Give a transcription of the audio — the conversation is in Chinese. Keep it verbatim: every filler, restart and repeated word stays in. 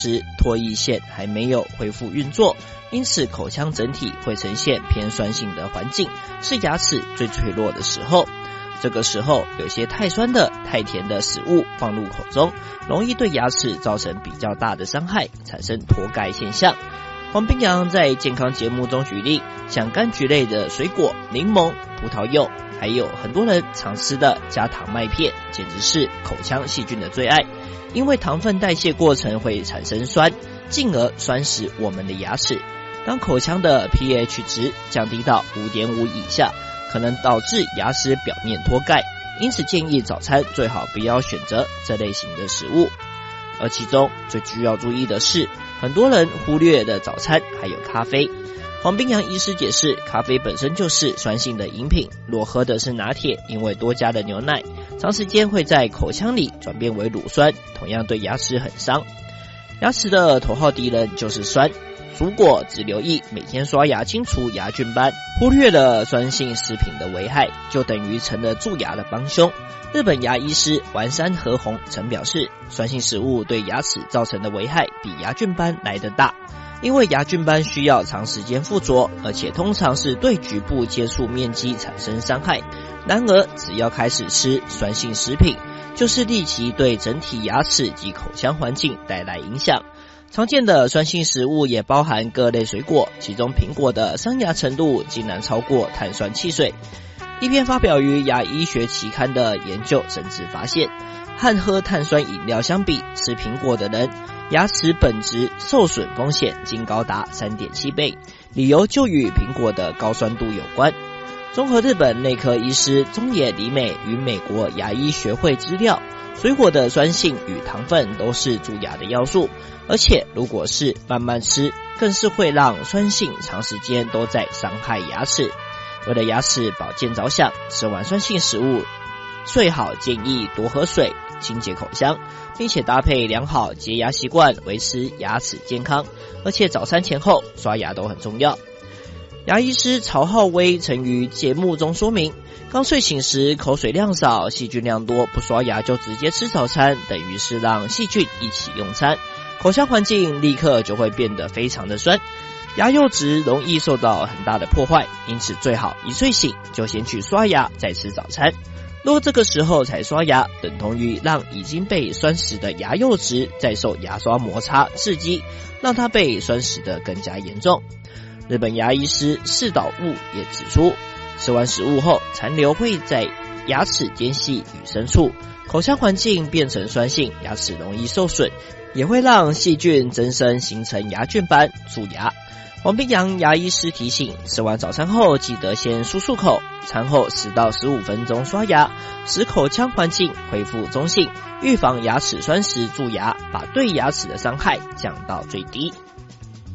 时唾液腺还没有恢复运作，因此口腔整体会呈现偏酸性的环境，是牙齿最脆弱的时候。这个时候，有些太酸的、太甜的食物放入口中，容易对牙齿造成比较大的伤害，产生脱钙现象。黄冰洋在健康节目中举例，像柑橘类的水果、柠檬、葡萄柚，还有很多人常吃的加糖麦片，简直是口腔细菌的最爱。因为糖分代谢过程会产生酸，进而酸蚀我们的牙齿。当口腔的 pH 值降低到 五点五 以下，可能导致牙齿表面脱钙，因此建议早餐最好不要选择这类型的食物。而其中最需要注意的是，很多人忽略的早餐还有咖啡。黄冰洋医师解释，咖啡本身就是酸性的饮品，若喝的是拿铁，因为多加了牛奶，长时间会在口腔里转变为乳酸，同样对牙齿很伤。牙齿的头号敌人就是酸，如果只留意每天刷牙清除牙菌斑，忽略了酸性食品的危害，就等于成了蛀牙的帮凶。日本牙医师丸山和弘曾表示，酸性食物对牙齿造成的危害比牙菌斑来得大，因为牙菌斑需要长时间附着，而且通常是对局部接触面积产生伤害。然而只要开始吃酸性食品，就是立即对整体牙齿及口腔环境带来影响。常见的酸性食物也包含各类水果，其中苹果的伤牙程度竟然超过碳酸汽水。一篇发表于牙医学期刊的研究甚至发现，和喝碳酸饮料相比，吃苹果的人牙齿本质受损风险竟高达 三点七 倍，理由就与苹果的高酸度有关。综合日本内科医师中野里美与美国牙医学会资料，水果的酸性与糖分都是蛀牙的要素，而且如果是慢慢吃，更是会让酸性长时间都在伤害牙齿。为了牙齿保健着想，吃完酸性食物最好建议多喝水，清洁口腔，并且搭配良好洁牙习惯，维持牙齿健康。而且早餐前后刷牙都很重要。牙医师曹浩威曾于节目中说明，刚睡醒时口水量少，细菌量多，不刷牙就直接吃早餐，等于是让细菌一起用餐，口腔环境立刻就会变得非常的酸，牙釉质容易受到很大的破坏，因此最好一睡醒就先去刷牙再吃早餐。若这个时候才刷牙，等同于让已经被酸蚀的牙釉质再受牙刷摩擦刺激，让它被酸蚀得更加严重。日本牙医师四岛悟也指出，吃完食物后残留会在牙齿间隙与深处，口腔环境变成酸性，牙齿容易受损，也会让细菌增生形成牙菌斑蛀牙。黄冰洋牙医师提醒，吃完早餐后记得先漱漱口，餐后十到十五分钟刷牙，使口腔环境恢复中性，预防牙齿酸蚀蛀牙，把对牙齿的伤害降到最低。